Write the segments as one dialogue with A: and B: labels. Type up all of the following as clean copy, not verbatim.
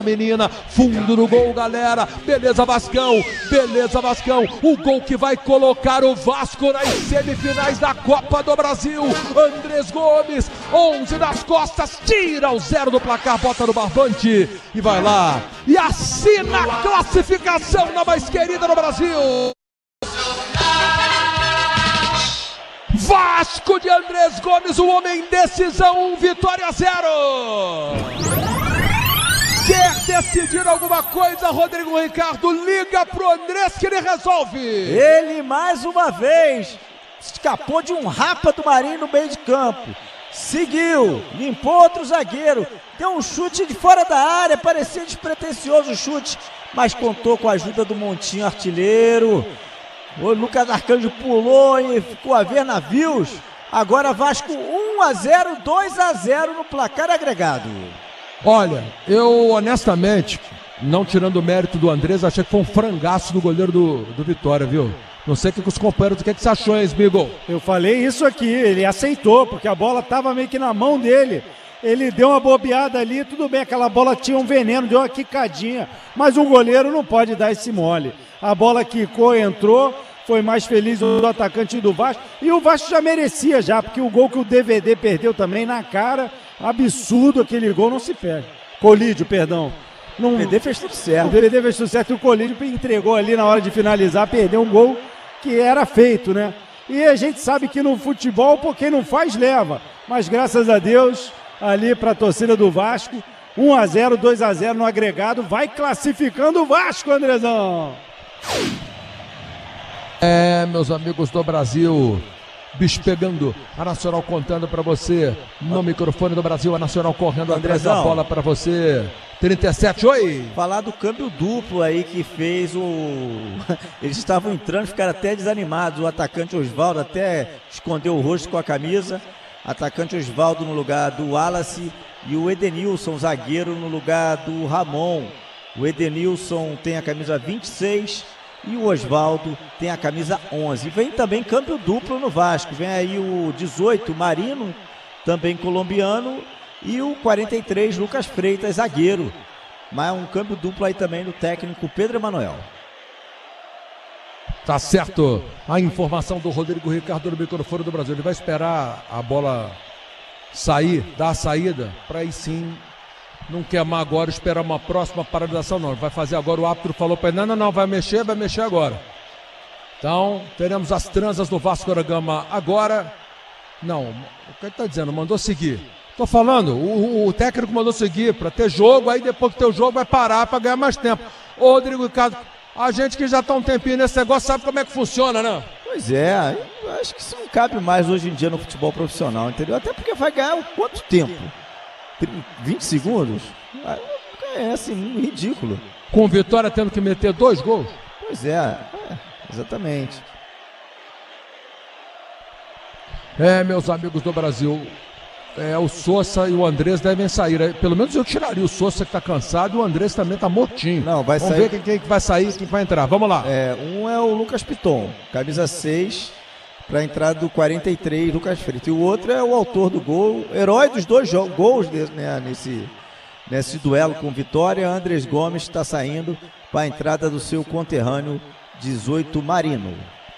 A: menina, fundo no gol, galera, beleza Vascão, o gol que vai colocar o Vasco nas semifinais da Copa do Brasil. Andrés Gomes, 11 nas costas, tira o 0 do placar, bota no barbante e vai lá e assina a classificação na mais querida do Brasil. Vasco de Andrés Gomes, o homem decisão, 1 vitória 0. Quer decidir alguma coisa, Rodrigo Ricardo? Liga pro Andrés que ele resolve.
B: Ele mais uma vez escapou de um rapa do Marinho no meio de campo. Seguiu, limpou outro zagueiro, deu um chute de fora da área, parecia despretensioso o chute, mas contou com a ajuda do Montinho, artilheiro. O Lucas Arcanjo pulou e ficou a ver navios. Agora Vasco 1-0, 2-0 no placar agregado.
A: Olha, eu honestamente, não tirando o mérito do Andrés, achei que foi um frangaço do goleiro do Vitória, viu? Não sei o que os companheiros, o que você achou, hein, Smigol?
C: Eu falei isso aqui, ele aceitou, porque a bola estava meio que na mão dele. Ele deu uma bobeada ali, tudo bem, aquela bola tinha um veneno, deu uma quicadinha, mas um goleiro não pode dar esse mole. A bola quicou, entrou, foi mais feliz do atacante do Vasco, e o Vasco já merecia já, porque o gol que o DVD perdeu também na cara, absurdo aquele gol, não se perde. Colídio, perdão.
B: O DVD fez tudo certo.
C: O DVD fez tudo certo e o Colídio entregou ali na hora de finalizar, perdeu um gol que era feito, né? E a gente sabe que no futebol, pô, quem não faz, leva. Mas graças a Deus, ali para a torcida do Vasco, 1-0, 2-0 no agregado, vai classificando o Vasco, Andrezão.
A: Meus amigos do Brasil, bicho pegando, a Nacional contando para você, no microfone do Brasil, a Nacional correndo atrás da bola para você. 37, oi!
B: Falar do câmbio duplo aí que fez Eles estavam entrando, ficaram até desanimados. O atacante Osvaldo até escondeu o rosto com a camisa. Atacante Osvaldo no lugar do Wallace e o Edenilson, zagueiro, no lugar do Ramon. O Edenilson tem a camisa 26 e o Osvaldo tem a camisa 11. Vem também câmbio duplo no Vasco. Vem aí o 18, Marino, também colombiano. E o 43, Lucas Freitas, zagueiro. Mas um câmbio duplo aí também do técnico Pedro Emanuel.
A: Tá certo. A informação do Rodrigo Ricardo no microfone do Brasil. Ele vai esperar a bola sair, dar a saída, para aí sim não queimar agora, esperar uma próxima paralisação, não. Ele vai fazer agora, o árbitro falou para ele, não, vai mexer agora. Então, teremos as transas do Vasco da Gama agora. Não, o que ele tá dizendo? Mandou seguir. Tô falando, o técnico mandou seguir para ter jogo, aí depois que ter o jogo vai parar para ganhar mais tempo. Ô, Rodrigo Ricardo, a gente que já tá um tempinho nesse negócio sabe como é que funciona, né?
B: Pois é, eu acho que isso não cabe mais hoje em dia no futebol profissional, entendeu? Até porque vai ganhar quanto tempo? 20 segundos? É assim, ridículo.
A: Com o Vitória tendo que meter 2 gols?
B: Pois é, exatamente.
A: Meus amigos do Brasil, o Sousa e o Andrés devem sair. Pelo menos eu tiraria o Sousa que tá cansado e o Andrés também tá mortinho.
B: Não, vai
A: Vamos
B: sair.
A: ver quem vai sair, quem vai entrar. Vamos lá.
B: Um é o Lucas Piton, camisa 6, para a entrada do 43, Lucas Freitas. E o outro é o autor do gol, herói dos 2 gols nesse duelo com Vitória. Andrés Gomes está saindo para a entrada do seu conterrâneo 18, Marino.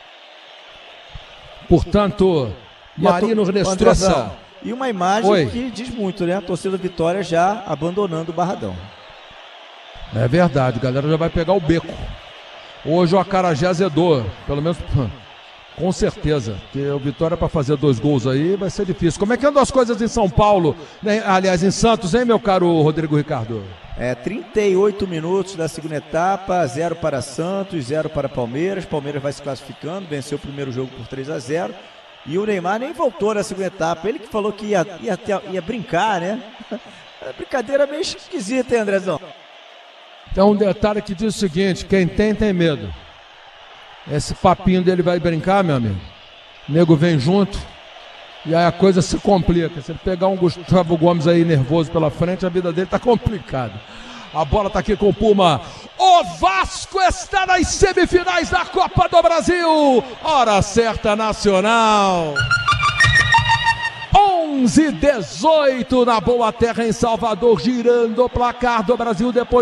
A: Portanto, Marino Nestrosa.
B: E uma imagem que diz muito, né? A torcida Vitória já abandonando o Barradão.
A: É verdade, a galera já vai pegar o beco. Hoje o Acarajé azedou, pelo menos com certeza, que o Vitória para fazer 2 gols aí vai ser difícil. Como é que andam as coisas em São Paulo, né? Aliás, em Santos, hein, meu caro Rodrigo Ricardo?
B: 38 minutos da segunda etapa, 0 para Santos, 0 para Palmeiras. Palmeiras vai se classificando, venceu o primeiro jogo por 3-0. E o Neymar nem voltou na segunda etapa. Ele que falou que ia brincar, né? É brincadeira meio esquisita, hein, Andrezão?
A: Tem um detalhe que diz o seguinte: quem tem medo. Esse papinho dele vai brincar, meu amigo. O nego vem junto e aí a coisa se complica. Se ele pegar um Gustavo Gomes aí nervoso pela frente, a vida dele tá complicada. A bola tá aqui com o Puma. O Vasco está nas semifinais da Copa do Brasil. Hora certa, Nacional. 11-18 na Boa Terra em Salvador, girando o placar do Brasil depois